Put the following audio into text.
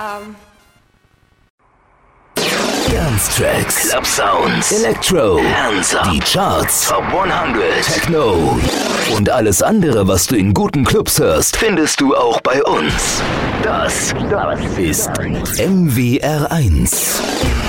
Dance-Tracks, Club Sounds, Electro, Hands Up, die Charts, Top 100, Techno und alles andere, was du in guten Clubs hörst, findest du auch bei uns. Das ist MWR1.